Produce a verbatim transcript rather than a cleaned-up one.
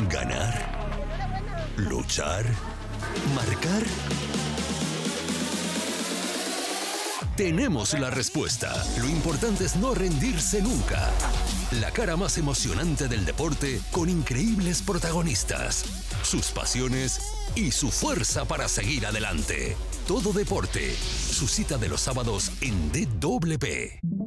¿Ganar? ¿Luchar? ¿Marcar? Tenemos la respuesta. Lo importante es no rendirse nunca. La cara más emocionante del deporte con increíbles protagonistas, sus pasiones y su fuerza para seguir adelante. Todo Deporte, su cita de los sábados en D W P.